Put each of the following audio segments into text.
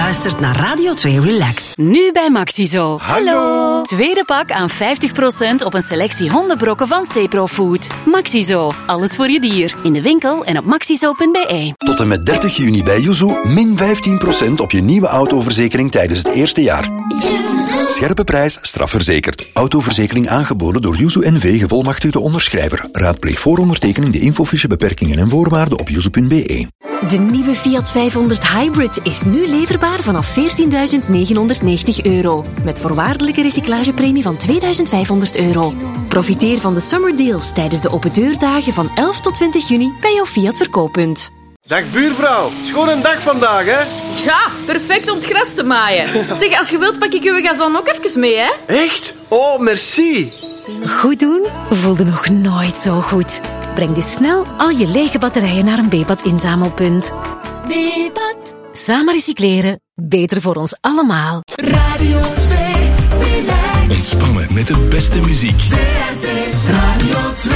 luistert naar Radio 2 Relax. Nu bij Maxizo. Hallo. Tweede pak aan 50% op een selectie hondenbrokken van Ceprofood. Maxizo. Alles voor je dier. In de winkel en op maxizo.be. Tot en met 30 juni bij Yuzu min 15% op je nieuwe autoverzekering tijdens het eerste jaar. Scherpe prijs, strafverzekerd. Autoverzekering aangeboden door Yuzu NV, gevolmachtigde onderschrijver. Raadpleeg voor ondertekening de infofiche, beperkingen en voorwaarden op yuzu.be. De nieuwe Fiat 500 Hybrid is nu leverbaar vanaf €14.990. Met voorwaardelijke recyclagepremie van €2.500. Profiteer van de summer deals tijdens de open deurdagen van 11 tot 20 juni bij jouw Fiat verkooppunt. Dag buurvrouw, schoon een dag vandaag, hè? Ja, perfect om het gras te maaien. Zeg, als je wilt pak ik uw gazon ook even mee, hè? Echt? Oh, merci. Goed doen voelde nog nooit zo goed. Breng dus snel al je lege batterijen naar een Bepat-inzamelpunt. Bepat. Samen recycleren, beter voor ons allemaal. Radio 2 Relax. Ontspannen met de beste muziek. VRT Radio 2.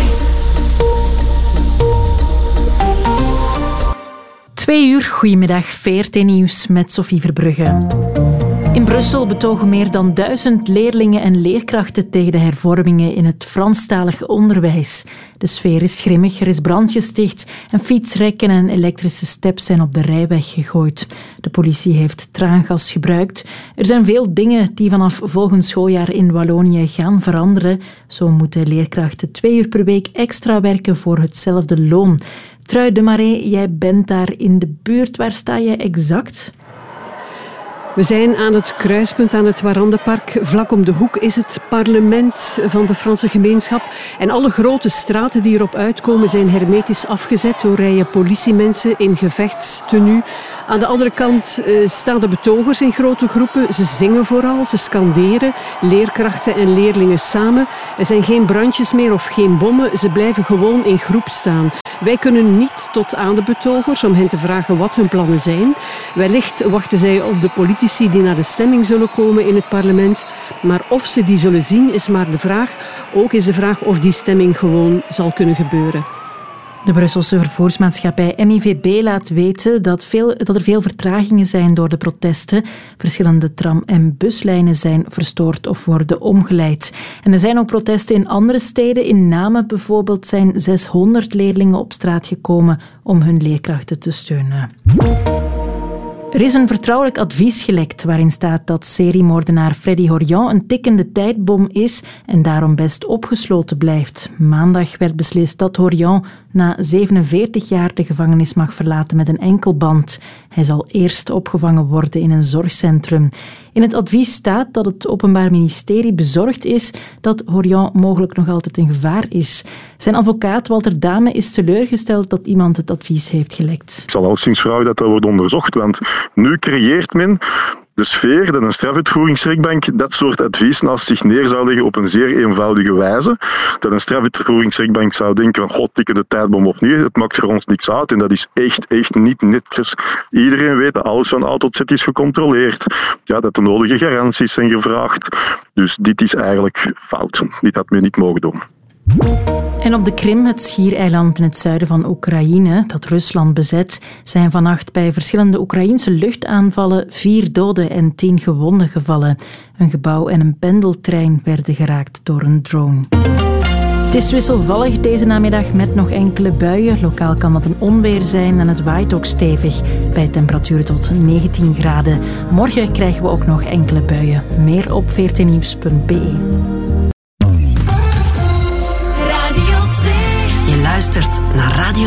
2 uur, goedemiddag, VRT Nieuws met Sophie Verbrugge. In Brussel betogen meer dan 1000 leerlingen en leerkrachten tegen de hervormingen in het Franstalig onderwijs. De sfeer is grimmig, er is brand gesticht en fietsrekken en elektrische steps zijn op de rijweg gegooid. De politie heeft traangas gebruikt. Er zijn veel dingen die vanaf volgend schooljaar in Wallonië gaan veranderen. Zo moeten leerkrachten 2 uur per week extra werken voor hetzelfde loon. Trui de Marais, jij bent daar in de buurt. Waar sta jij exact? We zijn aan het kruispunt aan het Warandenpark. Vlak om de hoek is het parlement van de Franse gemeenschap. En alle grote straten die erop uitkomen zijn hermetisch afgezet door rijen politiemensen in gevechtstenue. Aan de andere kant staan de betogers in grote groepen. Ze zingen vooral, ze skanderen. Leerkrachten en leerlingen samen. Er zijn geen brandjes meer of geen bommen. Ze blijven gewoon in groep staan. Wij kunnen niet tot aan de betogers om hen te vragen wat hun plannen zijn. Wellicht wachten zij op de politici die naar de stemming zullen komen in het parlement. Maar of ze die zullen zien is maar de vraag. Ook is de vraag of die stemming gewoon zal kunnen gebeuren. De Brusselse vervoersmaatschappij MIVB laat weten dat er veel vertragingen zijn door de protesten. Verschillende tram- en buslijnen zijn verstoord of worden omgeleid. En er zijn ook protesten in andere steden. In Namen bijvoorbeeld zijn 600 leerlingen op straat gekomen om hun leerkrachten te steunen. Er is een vertrouwelijk advies gelekt waarin staat dat seriemoordenaar Freddy Horion een tikkende tijdbom is en daarom best opgesloten blijft. Maandag werd beslist dat Horion na 47 jaar de gevangenis mag verlaten met een enkelband. Hij zal eerst opgevangen worden in een zorgcentrum. In het advies staat dat het Openbaar Ministerie bezorgd is dat Horion mogelijk nog altijd een gevaar is. Zijn advocaat Walter Dame is teleurgesteld dat iemand het advies heeft gelekt. Ik zal alleszins vragen dat wordt onderzocht, want nu creëert men de sfeer dat een strafuitvoeringsrechtbank dat soort advies naast zich neer zou leggen op een zeer eenvoudige wijze. Dat een strafuitvoeringsrechtbank zou denken van tikkende tijdbom of niet, het maakt voor ons niks uit en dat is echt niet netjes. Iedereen weet dat alles van A tot Z is gecontroleerd. Ja, dat de nodige garanties zijn gevraagd. Dus dit is eigenlijk fout. Dit had men niet mogen doen. En op de Krim, het schiereiland in het zuiden van Oekraïne, dat Rusland bezet, zijn vannacht bij verschillende Oekraïense luchtaanvallen 4 doden en 10 gewonden gevallen. Een gebouw en een pendeltrein werden geraakt door een drone. Het is wisselvallig deze namiddag met nog enkele buien. Lokaal kan dat een onweer zijn en het waait ook stevig bij temperaturen tot 19 graden. Morgen krijgen we ook nog enkele buien. Meer op vrtnieuws.be. Je luistert naar Radio